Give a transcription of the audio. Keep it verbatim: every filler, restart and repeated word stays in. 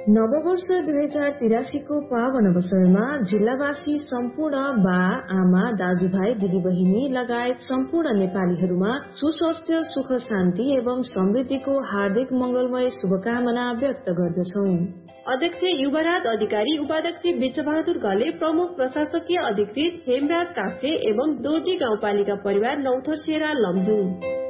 नववर्ष दुई हजार तिरासीको पावन अवसरमा जिल्लावासी सम्पूर्ण बा आमा दाजुभाइ दिदीबहिनी लगायत सम्पूर्ण नेपालीहरूमा सुस्वास्थ्य सुख शान्ति एवं समृद्धिको हार्दिक मंगलमय शुभकामना व्यक्त गर्दछौ। अध्यक्ष युवराज अधिकारी, उपाध्यक्ष विश्वबहादुर घले, प्रमुख प्रशासकीय अधिकृत हेमराज काफ्ले एवं दोर्जी गाउँपालिका परिवार नौथर सेरा लमजुङ।